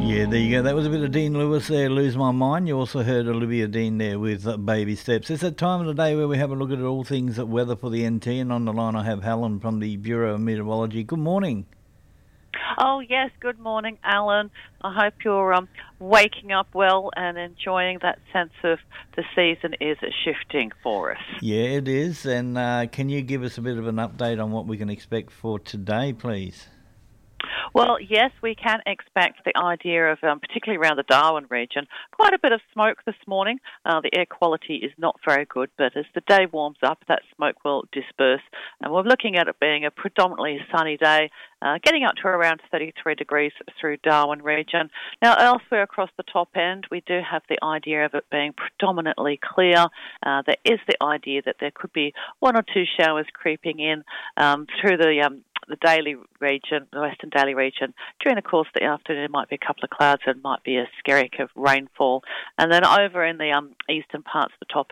Yeah, there you go. That was a bit of Dean Lewis there, Lose My Mind. You also heard Olivia Dean there with Baby Steps. It's that time of the day where we have a look at all things at weather for the NT, and on the line I have Helen from the Bureau of Meteorology. Good morning. Oh, yes. Good morning, Alan. I hope you're waking up well and enjoying that sense of the season is shifting for us. Yeah, it is. And can you give us a bit of an update on what we can expect for today, please? Well, yes, we can expect the idea of, particularly around the Darwin region, quite a bit of smoke this morning. The air quality is not very good, but as the day warms up, that smoke will disperse. And we're looking at it being a predominantly sunny day, getting up to around 33 degrees through Darwin region. Now, elsewhere across the top end, we do have the idea of it being predominantly clear. There is the idea that there could be one or two showers creeping in through the Daly region, the Western Daly region. During the course of the afternoon, there might be a couple of clouds and might be a skerrick of rainfall. And then over in the eastern parts of the top